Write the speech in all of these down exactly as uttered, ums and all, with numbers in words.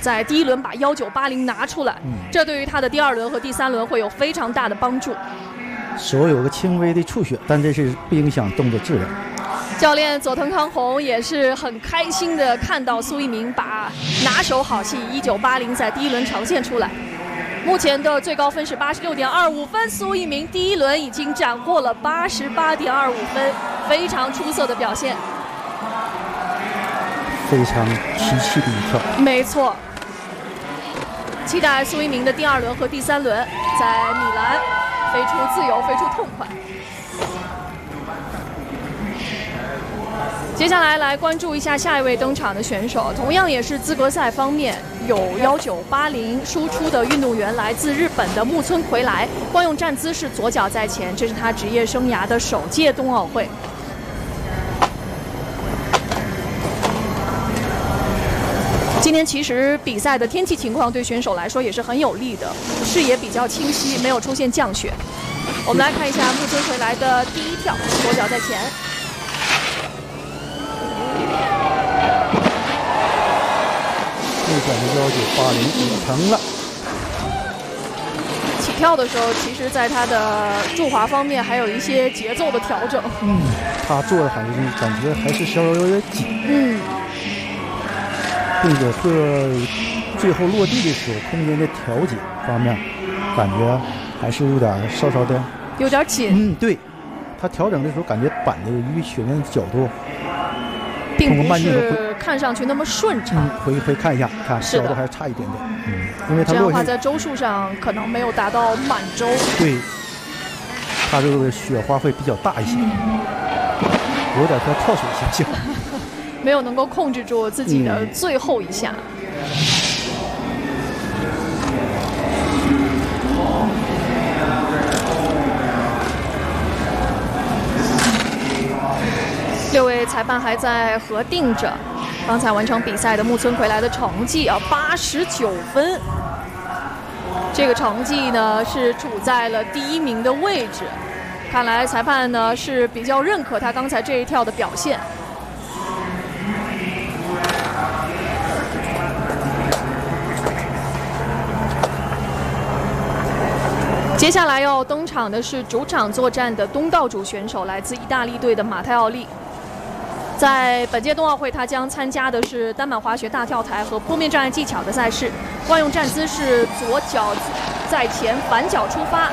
在第一轮把幺九八零拿出来， 嗯、 这对于他的第二轮和第三轮会有非常大的帮助。 手有个轻微的出血，但这是不影响动作质量。 教练佐藤康弘也是很开心的看到苏一鸣把拿手好戏一九八零在第一轮呈现出来。目前的最高分是八十六点二五分，苏一鸣第一轮已经斩获了八十八点二五分，非常出色的表现， 非常提气的一跳。 没错，期待苏一鸣的第二轮和第三轮在米兰飞出自由，飞出痛快。接下来来关注一下下一位登场的选手，同样也是资格赛方面有幺九八零输出的运动员，来自日本的木村葵来，惯用站姿是左脚在前，这是他职业生涯的首届冬奥会。今天其实比赛的天气情况对选手来说也是很有利的，视野比较清晰，没有出现降雪。我们来看一下木村葵来的第一跳，左脚在前。 内转的幺九八零也成了。 起跳的时候，其实在他的助滑方面还有一些节奏的调整。 嗯，他做的还是感觉还是稍微有点紧。 嗯， 并且是最后落地的时候，空间的调节方面，感觉还是有点稍稍的有点紧。 嗯，对，他调整的时候感觉板的与雪面的角度。 并不是看上去那么顺畅。 嗯、回回看一下，看角度还是差一点点。嗯，因为他这样的话在周数上可能没有达到满周。 对，他这个雪花会比较大一些，有点像跳水现象。 没有能够控制住自己的最后一下。六位裁判还在核定着刚才完成比赛的木村葵来的成绩啊，八十九分。这个成绩呢是处在了第一名的位置，看来裁判呢是比较认可他刚才这一跳的表现。接下来要登场的是主场作战的东道主选手，来自意大利队的马泰奥利。在本届冬奥会，他将参加的是单板滑雪大跳台和坡面障碍技巧的赛事。惯用站姿是左脚在前，反脚出发。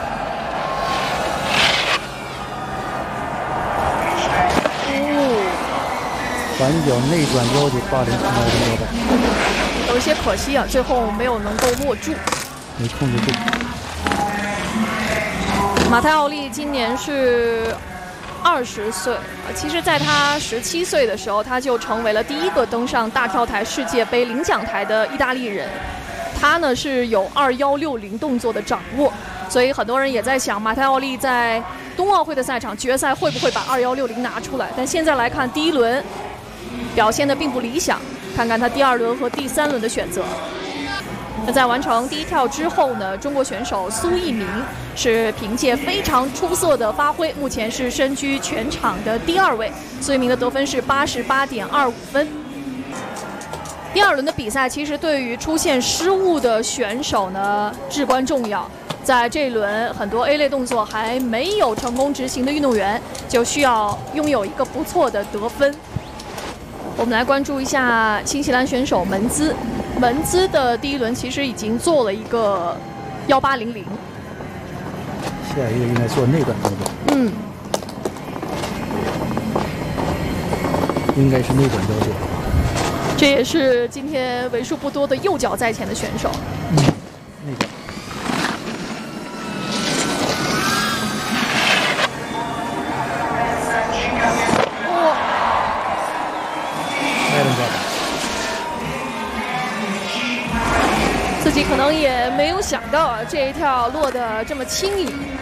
哦， 反脚内转幺九八零， 有一些可惜啊，最后没有能够握住， 没控制住。 马泰奥利今年是二十岁，其实在他十七岁的时候，他就成为了第一个登上大跳台世界杯领奖台的意大利人。他呢是有二一六零动作的掌握，所以很多人也在想，马泰奥利在冬奥会的赛场决赛会不会把二一六零拿出来？但现在来看，第一轮表现的并不理想，看看他第二轮和第三轮的选择。那在完成第一跳之后呢，中国选手苏一鸣是凭借非常出色的发挥，目前是身居全场的第二位。苏一鸣的得分是八十八点二五分。第二轮的比赛其实对于出现失误的选手呢至关重要。在这一轮，很多 A 类动作还没有成功执行的运动员，就需要拥有一个不错的得分。我们来关注一下新西兰选手门兹。门兹的第一轮其实已经做了一个幺八零零， 下一个应该做内转动作。 嗯， 应该是内转动作。 这也是今天为数不多的右脚在前的选手。 嗯，内转。 哇！ 内转动。 自己可能也没有想到啊，这一跳落得这么轻盈。